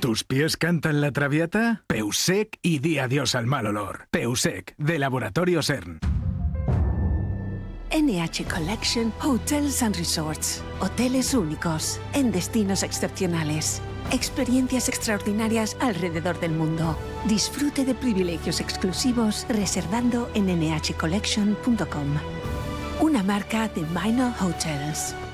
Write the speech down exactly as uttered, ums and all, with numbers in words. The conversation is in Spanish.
¿Tus pies cantan la traviata? Peusec y di adiós al mal olor. Peusec, de Laboratorios E R N. N H Collection Hotels and Resorts. Hoteles únicos, en destinos excepcionales. Experiencias extraordinarias alrededor del mundo. Disfrute de privilegios exclusivos reservando en n h collection punto com. Una marca de Minor Hotels.